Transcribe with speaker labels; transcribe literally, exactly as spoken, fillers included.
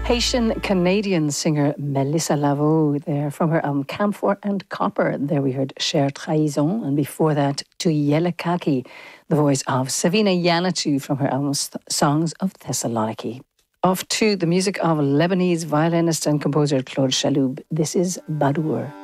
Speaker 1: Haitian-Canadian singer Melissa Laveau there from her album Camphor and Copper. There we heard Cher Trahison, and before that Tuyela Kaki, the voice of Savina Yanitu from her album Songs of Thessaloniki. Off to the music of Lebanese violinist and composer Claude Chaloub. This is Badour.